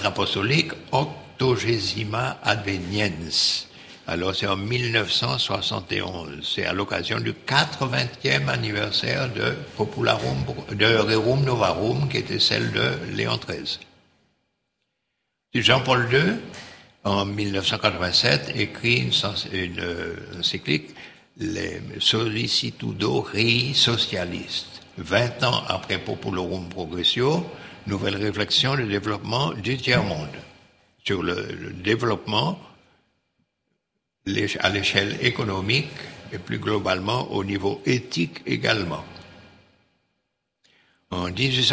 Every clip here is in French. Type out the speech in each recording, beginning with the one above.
lettre apostolique Octogesima Adveniens. Alors c'est en 1971, c'est à l'occasion du 80e anniversaire de Rerum Novarum, qui était celle de Léon XIII. Jean-Paul II, en 1987, écrit une encyclique, les Sollicitudo Rei Socialiste. 20 ans après Populorum Progressio, nouvelle réflexion du développement du tiers-monde, sur le développement à l'échelle économique et plus globalement au niveau éthique également. En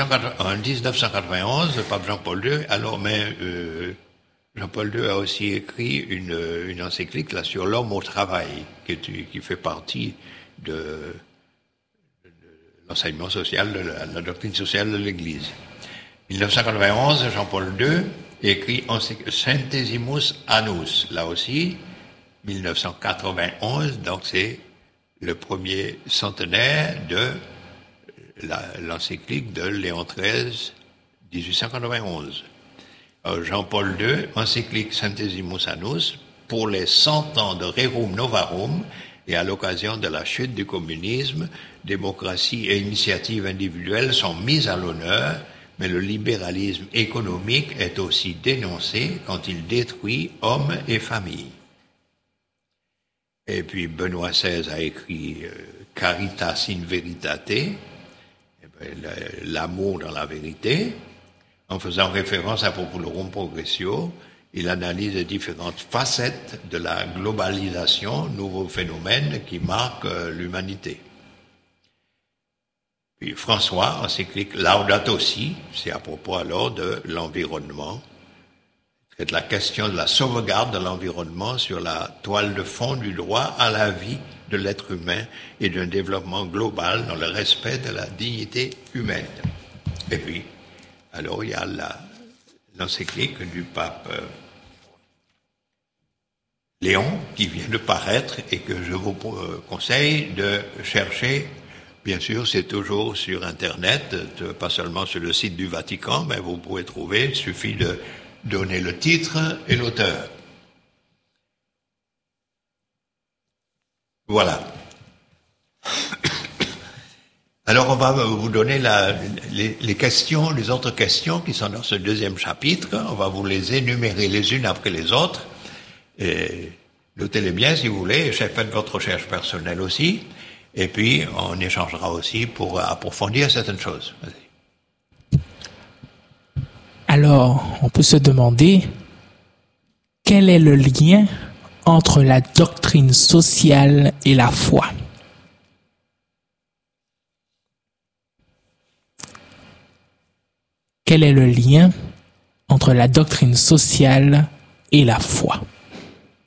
1991, le pape Jean-Paul II, Jean-Paul II a aussi écrit une encyclique là, sur l'homme au travail, qui fait partie de l'enseignement social, de la doctrine sociale de l'Église. 1991, Jean-Paul II écrit Centesimus Annus, là aussi, 1991, donc c'est le premier centenaire de l'encyclique de Léon XIII, 1891. Jean-Paul II, encyclique Centesimus Annus, pour les 100 ans de Rerum Novarum, et à l'occasion de la chute du communisme, démocratie et initiative individuelle sont mises à l'honneur, mais le libéralisme économique est aussi dénoncé quand il détruit hommes et familles. Et puis Benoît XVI a écrit Caritas in Veritate, l'amour dans la vérité, en faisant référence à Populorum Progressio. Il analyse les différentes facettes de la globalisation, nouveau phénomène qui marque l'humanité. Puis François, encyclique Laudato Si, c'est à propos alors de l'environnement. C'est la question de la sauvegarde de l'environnement sur la toile de fond du droit à la vie de l'être humain et d'un développement global dans le respect de la dignité humaine. Et puis, alors il y a l'encyclique du pape Léon qui vient de paraître et que je vous conseille de chercher. Bien sûr, c'est toujours sur Internet, pas seulement sur le site du Vatican, mais vous pouvez trouver, il suffit de donner le titre et l'auteur. Voilà. Alors on va vous donner les questions, les autres questions qui sont dans ce deuxième chapitre. On va vous les énumérer les unes après les autres. Et notez-les bien si vous voulez, faites votre recherche personnelle aussi. Et puis on échangera aussi pour approfondir certaines choses. Vas-y. Alors, on peut se demander quel est le lien entre la doctrine sociale et la foi. Quel est le lien entre la doctrine sociale et la foi?